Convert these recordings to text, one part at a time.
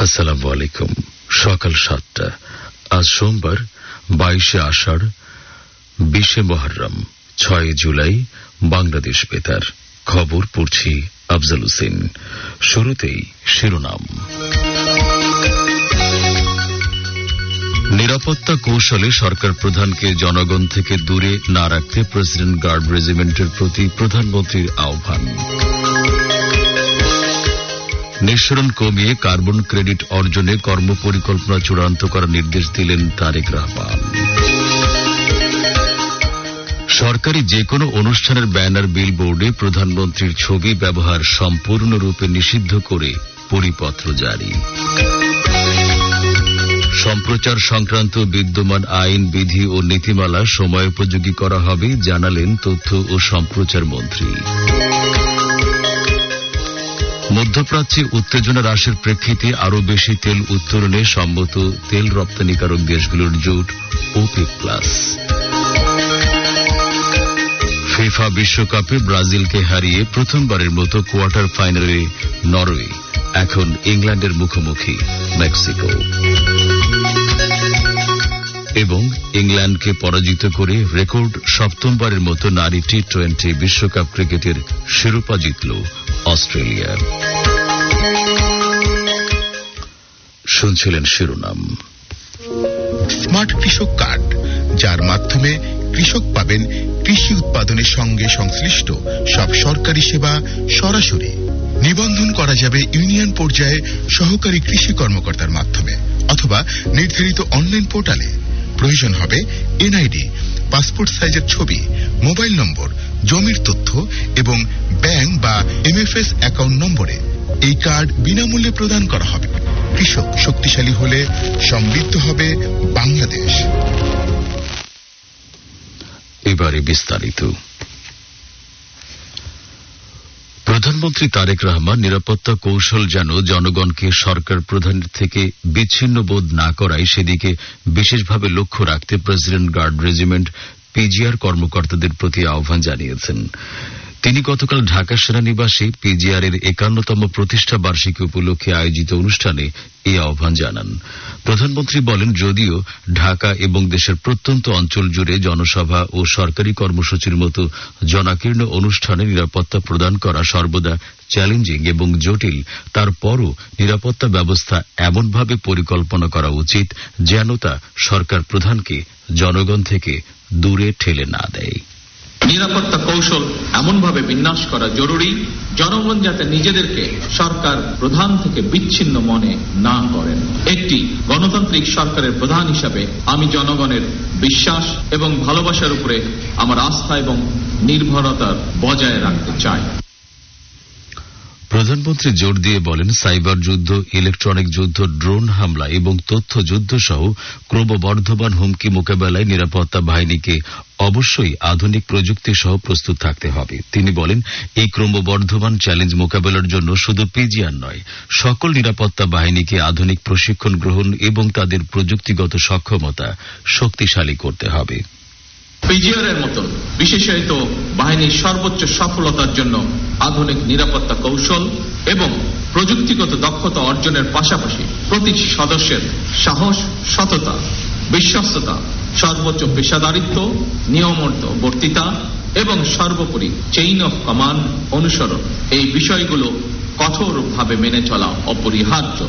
আসসালামু আলাইকুম। সকাল 7টা। আজ সোমবার 22 আষাঢ় 20 মুহররম 6 জুলাই। বাংলাদেশ বেতার খবর পড়ছি আফজাল হোসেন। শুরুতেই শিরোনাম। নিরাপত্তা কৌশলে সরকার প্রধানকে জনগণ থেকে দূরে না রাখতে প্রেসিডেন্ট গার্ড রেজিমেন্টের প্রতি প্রধানমন্ত্রীর আহ্বান। নিঃসরণ কমিয়ে কার্বন ক্রেডিট অর্জনে কর্মপরিকল্পনা চূড়ান্ত করার নির্দেশ দিলেন তারেক রহমান। সরকারি যে কোনো অনুষ্ঠানের ব্যানার বিলবোর্ডে প্রধানমন্ত্রীর ছবি ব্যবহার সম্পূর্ণরূপে নিষিদ্ধ করে পরিপত্র জারি। সম্প্রচার সংক্রান্ত বিদ্যমান আইন, বিধি ও নীতিমালা সময়োপযোগী করা হবে, জানালেন তথ্য ও সম্প্রচার মন্ত্রী। মধ্যপ্রাচ্যে উত্তেজনা হ্রাসের প্রেক্ষিতে আরও বেশি তেল উত্তোলনে সম্মত তেল রপ্তানিকারক দেশগুলোর জোট ওপেক প্লাস। ফিফা বিশ্বকাপে ব্রাজিলকে হারিয়ে প্রথমবারের মতো কোয়ার্টার ফাইনালে নরওয়ে, এখন ইংল্যান্ডের মুখোমুখি মেক্সিকো। এবং ইংল্যান্ডকে পরাজিত করে রেকর্ড সপ্তমবারের মতো নারী টি-20 বিশ্বকাপ ক্রিকেটের শিরোপা জিতল অস্ট্রেলিয়া। শুনছিলেন শিরোনাম। স্মার্ট কৃষক কার্ড, যার মাধ্যমে কৃষক পাবেন কৃষি উৎপাদনের সঙ্গে সংশ্লিষ্ট সব সরকারি সেবা সরাসরি। নিবন্ধন করা যাবে ইউনিয়ন পর্যায়ে সহকারী কৃষি কর্মকর্তার মাধ্যমে অথবা নির্ধারিত অনলাইন পোর্টালে। প্রয়োজন হবে এনআইডি, পাসপোর্ট সাইজের ছবি, মোবাইল নম্বর, জমির তথ্য এবং ব্যাংক বা এমএফএস অ্যাকাউন্ট নম্বরে। এই কার্ড বিনামূল্যে প্রদান করা হবে। কৃষক শক্তিশালী হলে সমৃদ্ধ হবে বাংলাদেশ। এবারে বিস্তারিত। প্রধানমন্ত্রী তারেক রহমান নিরাপত্তা কৌশল যেন জনগণকে সরকার প্রধানের থেকে বিচ্ছিন্ন বোধ না করায় সেদিকে বিশেষভাবে লক্ষ্য রাখতে প্রেসিডেন্ট গার্ড রেজিমেন্ট পিজিআর কর্মকর্তাদের প্রতি আহ্বান জানিয়েছেন। তিনি গতকাল ঢাকা সেনানিবাসে পিজিআর এর 51তম প্রতিষ্ঠা বার্ষিকী উপলক্ষে আয়োজিত অনুষ্ঠানে এই আহ্বান জানান। প্রধানমন্ত্রী বলেন, যদিও ঢাকা এবং দেশের প্রত্যন্ত অঞ্চল জুড়ে জনসভা ও সরকারি কর্মসূচির মতো জনাকীর্ণ অনুষ্ঠানে নিরাপত্তা প্রদান করা সর্বদা চ্যালেঞ্জিং এবং জটিল, তারপরও নিরাপত্তা ব্যবস্থা এমনভাবে পরিকল্পনা করা উচিত যেন তা সরকার প্রধানকে জনগণ থেকে দূরে ঠেলে না দেয়। নিরাপত্তা কৌশল এমনভাবে বিন্যাস করা জরুরি, জনগণ যাতে নিজেদেরকে সরকার প্রধান থেকে বিচ্ছিন্ন মনে না করেন। একটি গণতান্ত্রিক সরকারের প্রধান হিসাবে আমি জনগণের বিশ্বাস এবং ভালোবাসার উপরে আমার আস্থা এবং নির্ভরতা বজায় রাখতে চাই। প্রধানমন্ত্রী জোর দিয়ে বলেন, সাইবার যুদ্ধ, ইলেকট্রনিক যুদ্ধ, ড্রোন হামলা এবং তথ্য যুদ্ধ সহ ক্রমবর্ধমান হুমকি মোকাবেলায় নিরাপত্তা বাহিনীকে অবশ্যই আধুনিক প্রযুক্তি সহ প্রস্তুত থাকতে হবে। তিনি বলেন, এই ক্রমবর্ধমান চ্যালেঞ্জ মোকাবেলার জন্য শুধু পিজিআর নয়, সকল নিরাপত্তা বাহিনীকে আধুনিক প্রশিক্ষণ গ্রহণ এবং তাদের প্রযুক্তিগত সক্ষমতা শক্তিশালী করতে হবে। পিজিআর এর মতো বিশেষায়িত বাহিনীর সর্বোচ্চ সফলতার জন্য আধুনিক নিরাপত্তা কৌশল এবং প্রযুক্তিগত দক্ষতা অর্জনের পাশাপাশি প্রতিটি সদস্যের সাহস, সততা, বিশ্বস্ততা, সর্বোচ্চ পেশাদারিত্ব, নিয়মবর্তিতা এবং সর্বোপরি চেইন অফ কমান্ড অনুসরণ, এই বিষয়গুলো কঠোরভাবে মেনে চলা অপরিহার্য।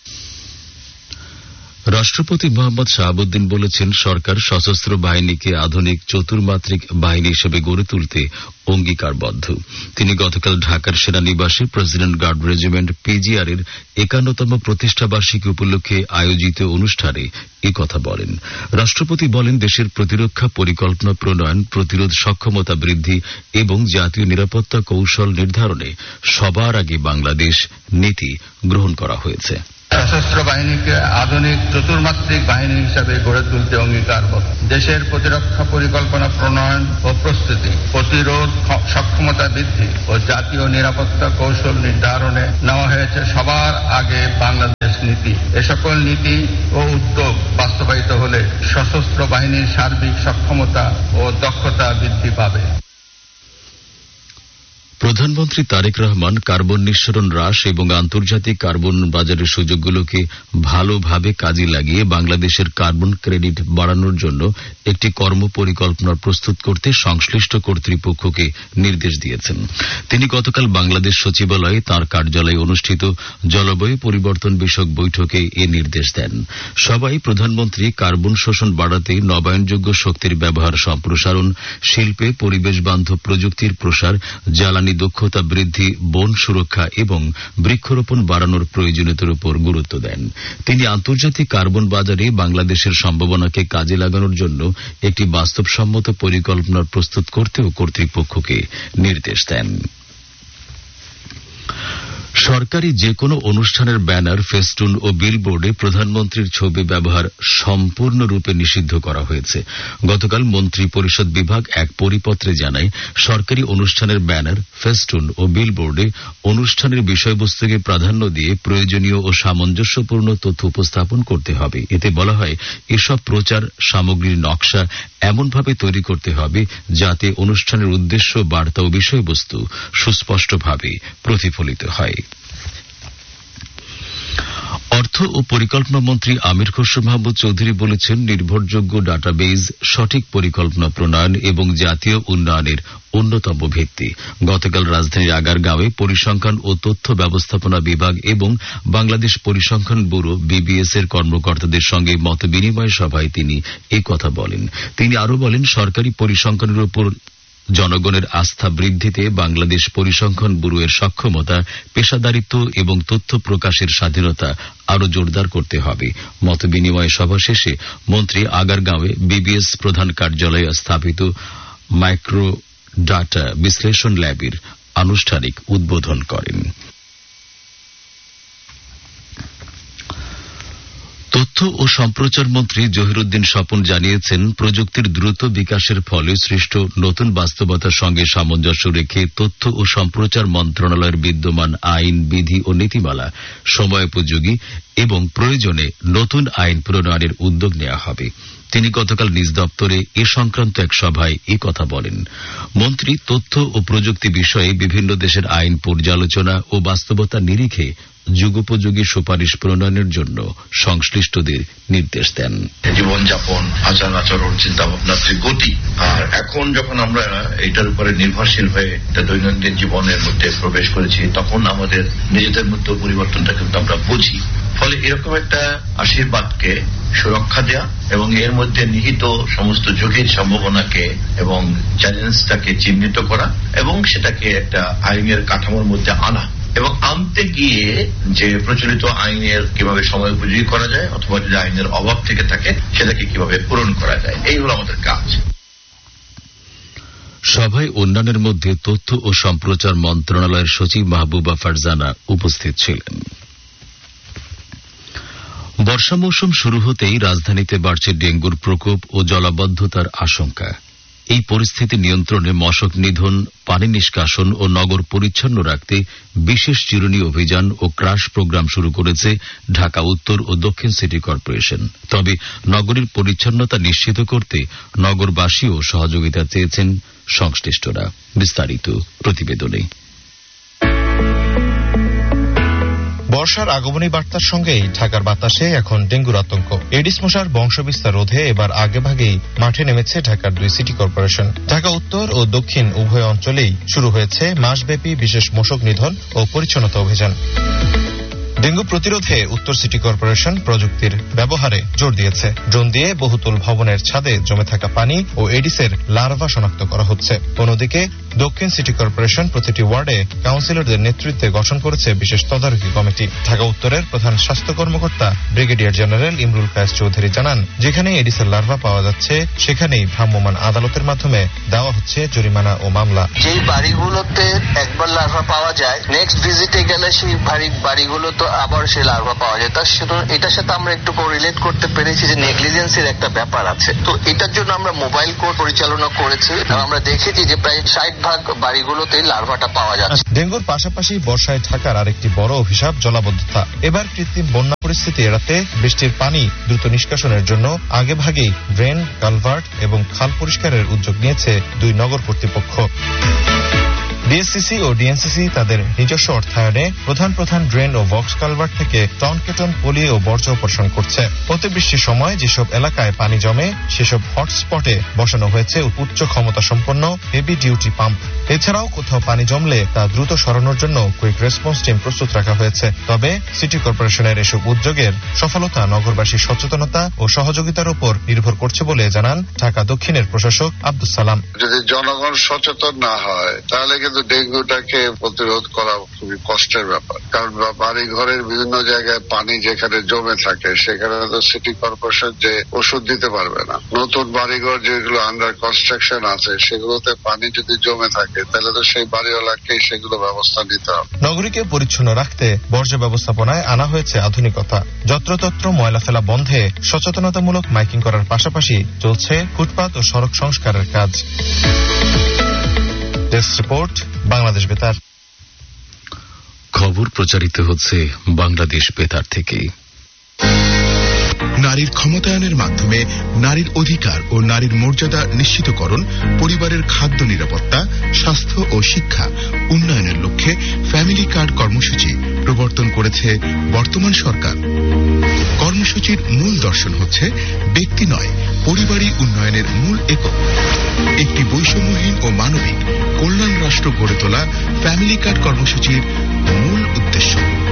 রাষ্ট্রপতি মোহাম্মদ শাহাবুদ্দিন বলেছেন, সরকার সশস্ত্র বাহিনীকে আধুনিক চতুর্মাত্রিক বাহিনী হিসেবে গড়ে তুলতে অঙ্গীকারবদ্ধ। তিনি গতকাল ঢাকার সেনানিবাসে প্রেসিডেন্ট গার্ড রেজিমেন্ট পিজিআর এর 51তম প্রতিষ্ঠা বার্ষিকী উপলক্ষে আয়োজিত অনুষ্ঠানে একথা বলেন। রাষ্ট্রপতি বলেন, দেশের প্রতিরক্ষা পরিকল্পনা প্রণয়ন, প্রতিরোধ সক্ষমতা বৃদ্ধি এবং জাতীয় নিরাপত্তা কৌশল নির্ধারণে সবার আগে বাংলাদেশ নীতি গ্রহণ করা হয়েছে। সশস্ত্র বাহিনীকে আধুনিক চতুর্মাত্রিক বাহিনী হিসাবে গড়ে তুলতে অঙ্গীকারবদ্ধ। দেশের প্রতিরক্ষা পরিকল্পনা প্রণয়ন ও প্রস্তুতি, প্রতিরোধ সক্ষমতা বৃদ্ধি ও জাতীয় নিরাপত্তা কৌশল নির্ধারণে নেওয়া হয়েছে সবার আগে বাংলাদেশ নীতি। এ সকল নীতি ও উদ্যোগ বাস্তবায়িত হলে সশস্ত্র বাহিনীর সার্বিক সক্ষমতা ও দক্ষতা বৃদ্ধি পাবে। প্রধানমন্ত্রী তারেক রহমান কার্বন নিঃসরণ হ্রাস এবং আন্তর্জাতিক কার্বন বাজারের সুযোগগুলোকে ভালোভাবে কাজে লাগিয়ে বাংলাদেশের কার্বন ক্রেডিট বাড়ানোর জন্য একটি কর্মপরিকল্পনা প্রস্তুত করতে সংশ্লিষ্ট কর্তৃপক্ষকে নির্দেশ দিয়েছেন। তিনি গতকাল বাংলাদেশ সচিবালয়ে তাঁর কার্যালয়ে অনুষ্ঠিত জলবায়ু পরিবর্তন বিষয়ক বৈঠকে এ নির্দেশ দেন। সবাই প্রধানমন্ত্রী কার্বন শোষণ বাড়াতে নবায়নযোগ্য শক্তির ব্যবহার সম্প্রসারণ, শিল্পে পরিবেশ বান্ধব প্রযুক্তির প্রসার, জ্বালানি দক্ষতা বৃদ্ধি, বন সুরক্ষা এবং বৃক্ষরোপণ বাড়ানোর প্রয়োজনীয়তার উপর গুরুত্ব দেন। তিনি আন্তর্জাতিক কার্বন বাজারে বাংলাদেশের সম্ভাবনাকে কাজে লাগানোর জন্য একটি বাস্তবসম্মত পরিকল্পনা প্রস্তুত করতেও কর্তৃপক্ষকে নির্দেশ দেন। সরকারি যে কোনো অনুষ্ঠানের ব্যানার, ফেস্টুন ও বিলবোর্ডে প্রধানমন্ত্রীর ছবি ব্যবহার সম্পূর্ণরূপে নিষিদ্ধ করা হয়েছে। গতকাল মন্ত্রী পরিষদ বিভাগ এক পরিপত্রে জানায়, সরকারি অনুষ্ঠানের ব্যানার, ফেস্টুন ও বিলবোর্ডে অনুষ্ঠানের বিষয়বস্তুকে প্রাধান্য দিয়ে প্রয়োজনীয় ও সামঞ্জস্যপূর্ণ তথ্য উপস্থাপন করতে হবে। এতে বলা হয়, এসব প্রচার সামগ্রীর নকশা এমনভাবে তৈরি করতে হবে যাতে অনুষ্ঠানের উদ্দেশ্য, বার্তা ও বিষয়বস্তু সুস্পষ্টভাবে প্রতিফলিত হয়। অর্থ ও পরিকল্পনা মন্ত্রী আমির খসরু মাহমুদ চৌধুরী বলেছেন, নির্ভরযোগ্য ডাটাবেজ, সঠিক পরিকল্পনা প্রণয়ন এবং জাতীয় উন্নয়নের অন্যতম ভিত্তি। গতকাল রাজধানীর আগারগাঁওয়ে পরিসংখ্যান ও তথ্য ব্যবস্থাপনা বিভাগ এবং বাংলাদেশ পরিসংখ্যান ব্যুরো BBS এর কর্মকর্তাদের সঙ্গে মতবিনিময় সভায় তিনি এই কথা বলেন। তিনি আরও বলেন, সরকারি পরিসংখ্যানের উপর জনগণের আস্থা বৃদ্ধিতে বাংলাদেশ পরিসংখ্যান ব্যুরো এর সক্ষমতা, পেশাদারিত্ব এবং তথ্য প্রকাশের স্বাধীনতা আরও জোরদার করতে হবে। মতবিনিময় সভা শেষে মন্ত্রী আগারগাঁওয়ে BBS প্রধান কার্যালয়ে স্থাপিত মাইক্রো ডাটা বিশ্লেষণ ল্যাবের আনুষ্ঠানিক উদ্বোধন করেন। তথ্য ও সম্প্রচার মন্ত্রী জহিরুদ্দিন স্বপন জানিয়েছেন, প্রযুক্তির দ্রুত বিকাশের ফলে সৃষ্ট নতুন বাস্তবতার সঙ্গে সামঞ্জস্য রেখে তথ্য ও সম্প্রচার মন্ত্রণালয়ের বিদ্যমান আইন, বিধি ও নীতিমালা সময়োপযোগী এবং প্রয়োজনে নতুন আইন প্রণয়নের উদ্যোগ নেওয়া হবে। তিনি গতকাল নিজ দপ্তরে এ সংক্রান্ত এক সভায় এই কথা বলেন। মন্ত্রী তথ্য ও প্রযুক্তি বিষয়ে বিভিন্ন দেশের আইন পর্যালোচনা ও বাস্তবতা নিরিখে যুগোপযোগী সুপারিশ প্রণয়নের জন্য সংশ্লিষ্টদের নির্দেশ দেন। জীবনযাপন, আচার আচরণ, চিন্তা ভাবনার যে গতি, আর এখন যখন আমরা এটার উপরে নির্ভরশীল হয়ে দৈনন্দিন জীবনের মধ্যে প্রবেশ করেছি, তখন আমাদের নিজেদের মধ্যে পরিবর্তনটা কিন্তু আমরা বুঝি। ফলে এরকম একটা আশীর্বাদকে সুরক্ষা দেয়া এবং এর মধ্যে নিহিত সমস্ত ঝুঁকির সম্ভাবনাকে এবং চ্যালেঞ্জটাকে চিহ্নিত করা এবং সেটাকে একটা আইনের কাঠামোর মধ্যে আনা এবং আনতে গিয়ে যে প্রচলিত আইনের কিভাবে সময় উপযোগী করা যায় অথবা যদি আইনের অভাব থেকে থাকে সেটাকে কিভাবে পূরণ করা যায়, এই হলো আমাদের কাজ। সভায় অন্যান্যের মধ্যে তথ্য ও সম্প্রচার মন্ত্রণালয়ের সচিব মাহবুবা ফারজানা উপস্থিত ছিলেন। বর্ষা মৌসুম শুরু হতেই রাজধানীতে বাড়ছে ডেঙ্গুর প্রকোপ ও জলাবদ্ধতার আশঙ্কা। এই পরিস্থিতি নিয়ন্ত্রণে মশক নিধন, পানি নিষ্কাশন ও নগর পরিচ্ছন্ন রাখতে বিশেষ চিরুনি অভিযান ও ক্রাশ প্রোগ্রাম শুরু করেছে ঢাকা উত্তর ও দক্ষিণ সিটি কর্পোরেশন। তবে নগরীর পরিচ্ছন্নতা নিশ্চিত করতে নগরবাসীও সহযোগিতা চেয়েছেন সংশ্লিষ্টরা। বিস্তারিত প্রতিবেদনে। বর্ষার আগমনী বার্তার সঙ্গেই ঢাকার বাতাসে এখন ডেঙ্গুর আতঙ্ক। এডিস মশার বংশবিস্তার রোধে এবার আগেভাগেই মাঠে নেমেছে ঢাকার 2 সিটি কর্পোরেশন। ঢাকা উত্তর ও দক্ষিণ উভয় অঞ্চলেই শুরু হয়েছে মাসব্যাপী বিশেষ মশক নিধন ও পরিচ্ছন্নতা অভিযান। ডেঙ্গু প্রতিরোধে উত্তর সিটি কর্পোরেশন প্রযুক্তির ব্যবহারে জোর দিয়েছে। ড্রোন দিয়ে বহুতল ভবনের ছাদে জমে থাকা পানি ও এডিসের লার্ভা শনাক্ত করা হচ্ছে। অন্যদিকে দক্ষিণ সিটি কর্পোরেশন প্রতিটি ওয়ার্ডে কাউন্সিলরদের নেতৃত্বে গঠন করেছে বিশেষ তদারকি কমিটি। ঢাকা উত্তরের প্রধান স্বাস্থ্য কর্মকর্তা ব্রিগেডিয়ার জেনারেল ইমরুল কায়েস চৌধুরী জানান, যেখানে এডিসের লার্ভা পাওয়া যাচ্ছে সেখানেই ভ্রাম্যমাণ আদালতের মাধ্যমে দেওয়া হচ্ছে জরিমানা ও মামলা। যেই বাড়িগুলোতে একবার লার্ভা পাওয়া যায়, নেক্সট ভিজিটে গেলে সেই বাড়িগুলো তো আবার সেই লার্ভা পাওয়া যায়। এটার সাথে আমরা একটু কোরিলেট করতে পেরেছি যে নেগলিজেন্সির একটা ব্যাপার আছে। তো এটার জন্য আমরা মোবাইল কোর্ট পরিচালনা করেছি এবং আমরা দেখেছি যে প্রায় 60% বাড়িগুলোতে লার্ভাটা পাওয়া যাচ্ছে। ডেঙ্গুর পাশাপাশি বর্ষায় ঢাকার আরেকটি বড় অভিশাপ জলাবদ্ধতা। এবার কৃত্রিম বন্যা পরিস্থিতি এড়াতে বৃষ্টির পানি দ্রুত নিষ্কাশনের জন্য আগেভাগেই ড্রেন, কালভার্ট এবং খাল পরিষ্কারের উদ্যোগ নিয়েছে 2 নগর কর্তৃপক্ষ। বিএসসিসি ও ডিএনসিসি তাদের নিজস্ব অর্থায়নে প্রধান ড্রেন ও বক্স কালভার্ট থেকে টন কেটন পলি ও বর্জ্য অপসারণ করছে। অতিবৃষ্টির সময় যেসব এলাকায় পানি জমে সেসব হটস্পটে বসানো হয়েছে উচ্চ ক্ষমতা সম্পন্ন হেভি ডিউটি পাম্প। এছাড়াও কোথাও পানি জমলে তা দ্রুত সরানোর জন্য কুইক রেসপন্স টিম প্রস্তুত রাখা হয়েছে। তবে সিটি কর্পোরেশনের এসব উদ্যোগের সফলতা নগরবাসীর সচেতনতা ও সহযোগিতার উপর নির্ভর করছে বলে জানান ঢাকা দক্ষিণের প্রশাসক আব্দুল সালাম। যদি জনগণ সচেতন না হয় তাহলে কিন্তু ডেঙ্গুটাকে প্রতিরোধ করা খুবই কষ্টের ব্যাপার। কারণ বাড়ি ঘরের বিভিন্ন জায়গায় পানি যেখানে জমে থাকে সেখানে তো সিটি কর্পোরেশন যে ওষুধ দিতে পারবে না। নতুন বাড়িঘর যেগুলো আন্ডার কনস্ট্রাকশন আছে সেগুলোতে পানি যদি জমে থাকে তাহলে তো সেই বাড়িওয়ালাকে সেগুলো ব্যবস্থা নিতে হবে। নগরীকে পরিচ্ছন্ন রাখতে বর্জ্য ব্যবস্থাপনায় আনা হয়েছে আধুনিকতা। যত্রতত্র ময়লা ফেলা বন্ধে সচেতনতামূলক মাইকিং করার পাশাপাশি চলছে ফুটপাত ও সড়ক সংস্কারের কাজ। ডেস্ক রিপোর্ট, বাংলাদেশ বেতার। খবর প্রচারিত হচ্ছে বাংলাদেশ বেতার থেকে। নারীর ক্ষমতায়নের মাধ্যমে নারীর অধিকার ও নারীর মর্যাদা নিশ্চিতকরণ, পরিবারের খাদ্য নিরাপত্তা, স্বাস্থ্য ও শিক্ষা উন্নয়নের লক্ষ্যে ফ্যামিলি কার্ড কর্মসূচি প্রবর্তন করেছে বর্তমান সরকার। কর্মসূচির মূল দর্শন হচ্ছে ব্যক্তি নয়, পরিবারই উন্নয়নের মূল একক। একটি বৈষম্যহীন ও মানবিক কল্যাণ রাষ্ট্র গড়ে তোলা ফ্যামিলি কার্ড কর্মসূচির মূল উদ্দেশ্য।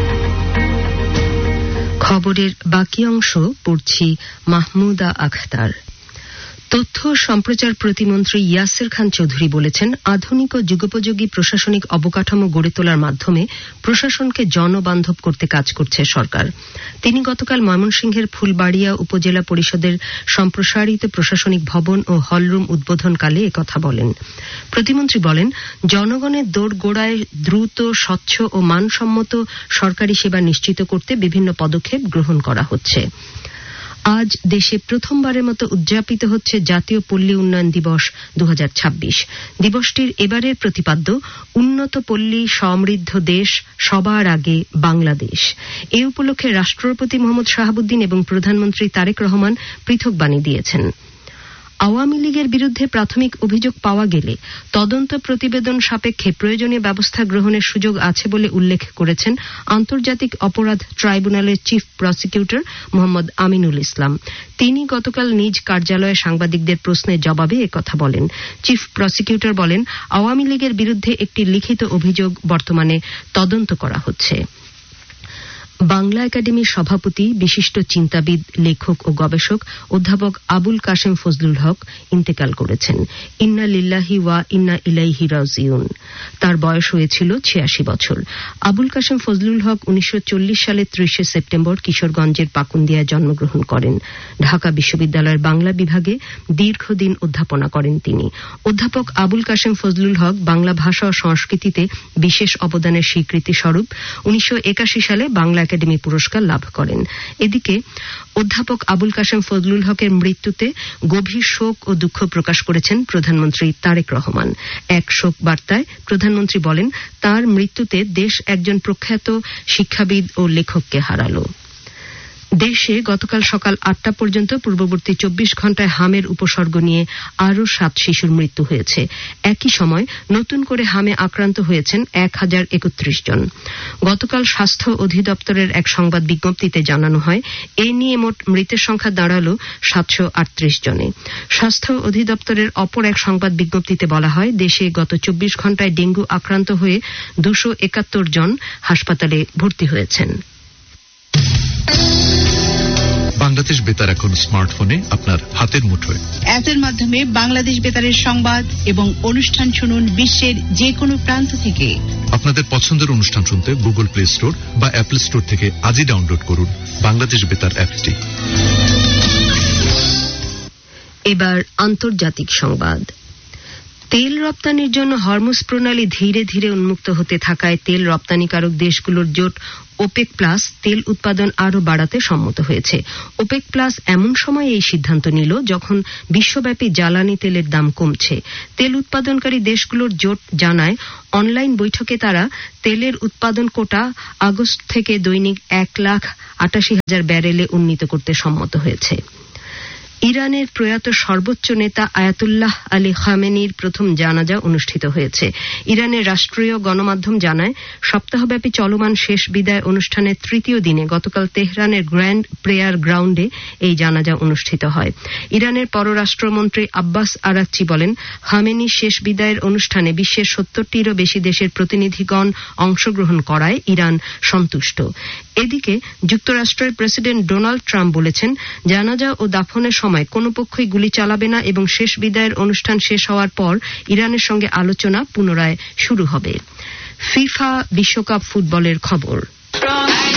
খবরের বাকি অংশ পড়ছি মাহমুদা আখতার। তথ্য সম্প্রচার প্রতিমন্ত্রী ইয়াসির খান চৌধুরী বলেছেন, আধুনিক ও যুগোপযোগী প্রশাসনিক অবকাঠামো গড়ে তোলার মাধ্যমে প্রশাসনকে জনবান্ধব করতে কাজ করছে সরকার। তিনি গতকাল ময়মনসিংহের ফুলবাড়িয়া উপজেলা পরিষদের সম্প্রসারিত প্রশাসনিক ভবন ও হলরুম উদ্বোধনকালে একথা বলেন। প্রতিমন্ত্রী বলেন, জনগণের দোরগোড়ায় দ্রুত, স্বচ্ছ ও মানসম্মত সরকারি সেবা নিশ্চিত করতে বিভিন্ন পদক্ষেপ গ্রহণ করা হচ্ছে। আজ দেশে প্রথমবারের মতো উদযাপিত হচ্ছে জাতীয় পল্লী উন্নয়ন দিবস 2026। দিবসটির এবারের প্রতিপাদ্য উন্নত পল্লী সমৃদ্ধ দেশ, সবার আগে বাংলাদেশ। এ উপলক্ষে রাষ্ট্রপতি মোহাম্মদ শাহাবুদ্দিন এবং প্রধানমন্ত্রী তারেক রহমান পৃথক বাণী দিয়েছেন। আওয়ামী লীগের বিরুদ্ধে প্রাথমিক অভিযোগ পাওয়া গেলে তদন্ত প্রতিবেদন সাপেক্ষে প্রয়োজনীয় ব্যবস্থা গ্রহণের সুযোগ আছে বলে উল্লেখ করেছেন আন্তর্জাতিক অপরাধ ট্রাইব্যুনালের চিফ প্রসিকিউটর মোহাম্মদ আমিনুল ইসলাম। তিনি গতকাল নিজ কার্যালয়ে সাংবাদিকদের প্রশ্নের জবাবে একথা বলেন। চিফ প্রসিকিউটর বলেন, আওয়ামী লীগের বিরুদ্ধে একটি লিখিত অভিযোগ বর্তমানে তদন্ত করা হচ্ছে। বাংলা একাডেমির সভাপতি, বিশিষ্ট চিন্তাবিদ, লেখক ও গবেষক অধ্যাপক আবুল কাশেম ফজলুল হক ইন্তেকাল করেছেন। ইন্না লিল্লাহি ওয়া ইন্না ইলাইহি রাজিউন। তার বয়স হয়েছিল 86 বছর। আবুল কাশেম ফজলুল হক 1940 সালে 30 সেপ্টেম্বর কিশোরগঞ্জের পাকুন্দিয়ায় জন্মগ্রহণ করেন। ঢাকা বিশ্ববিদ্যালয়ের বাংলা বিভাগে দীর্ঘদিন অধ্যাপনা করেন তিনি। অধ্যাপক আবুল কাশেম ফজলুল হক বাংলা ভাষা ও সংস্কৃতিতে বিশেষ অবদানের স্বীকৃতি স্বরূপ 1981 সালে বাংলা একাডেমি পুরস্কার লাভ করেন। এদিকে অধ্যাপক আবুল কাশেম ফজলুল হকের মৃত্যুতে গভীর শোক ও দুঃখ প্রকাশ করেছেন প্রধানমন্ত্রী তারেক রহমান। এক শোক বার্তায় প্রধানমন্ত্রী বলেন, তার মৃত্যুতে দেশ একজন প্রখ্যাত শিক্ষাবিদ ও লেখককে হারালো। দেশে গতকাল সকাল 8টা পর্যন্ত পূর্ববর্তী 24 ঘণ্টায় হামের উপসর্গ নিয়ে আরও 7 শিশুর মৃত্যু হয়েছে। একই সময় নতুন করে হামে আক্রান্ত হয়েছেন 1031 জন। গতকাল স্বাস্থ্য অধিদপ্তরের এক সংবাদ বিজ্ঞপ্তিতে জানানো হয়, এ নিয়ে মোট মৃতের সংখ্যা দাঁড়াল 738 জনে। স্বাস্থ্য অধিদপ্তরের অপর এক সংবাদ বিজ্ঞপ্তিতে বলা হয়, দেশে গত 24 ঘণ্টায় ডেঙ্গু আক্রান্ত হয়ে 271 জন হাসপাতালে ভর্তি হয়েছেন। বাংলাদেশ বেতার এখন স্মার্টফোনে আপনার হাতের মুঠোয়। অ্যাপের মাধ্যমে বাংলাদেশ বেতারের সংবাদ এবং অনুষ্ঠান শুনুন বিশ্বের যে কোনো প্রান্ত থেকে। আপনাদের পছন্দের অনুষ্ঠান শুনতে গুগল প্লে স্টোর বা অ্যাপল স্টোর থেকে আজই ডাউনলোড করুন বাংলাদেশ বেতার অ্যাপটি। এবার আন্তর্জাতিক সংবাদ। তেল রপ্তানির জন্য হরমুজ প্রণালী ধীরে ধীরে উন্মুক্ত হতে থাকায় তেল রপ্তানিকারক দেশগুলোর জোট ওপেক প্লাস তেল উৎপাদন আরও বাড়াতে সম্মত হয়েছে। ওপেক প্লাস এমন সময় এই সিদ্ধান্ত নিল যখন বিশ্বব্যাপী জ্বালানি তেলের দাম কমছে। তেল উৎপাদনকারী দেশগুলোর জোট জানায়, অনলাইন বৈঠকে তারা তেলের উৎপাদন কোটা আগস্ট থেকে দৈনিক 1,88,000 ব্যারেলে উন্নীত করতে সম্মত হয়েছে। ইরানের প্রয়াত সর্বোচ্চ নেতা আয়াতুল্লাহ আলী খামেনির প্রথম জানাজা অনুষ্ঠিত হয়েছে। ইরানের রাষ্ট্রীয় গণমাধ্যম জানায়, সপ্তাহব্যাপী চলমান শেষ বিদায় অনুষ্ঠানের তৃতীয় দিনে গতকাল তেহরানের গ্র্যান্ড প্রেয়ার গ্রাউন্ডে এই জানাজা অনুষ্ঠিত হয়। ইরানের পররাষ্ট্রমন্ত্রী আব্বাস আরাকচি বলেন, খামেনি শেষ বিদায়ের অনুষ্ঠানে বিশ্বের 70টিরও বেশি দেশের প্রতিনিধিগণ অংশগ্রহণ করায় ইরান সন্তুষ্ট। এদিকে যুক্তরাষ্ট্রের প্রেসিডেন্ট ডোনাল্ড ট্রাম্প বলেছেন, জানাজা ও দাফনের সময় কোনো পক্ষই গুলি চালাবে না এবং শেষ বিদায়ের অনুষ্ঠান শেষ হওয়ার পর ইরানের সঙ্গে আলোচনা পুনরায় শুরু হবে। ফিফা বিশ্বকাপ ফুটবলের খবর।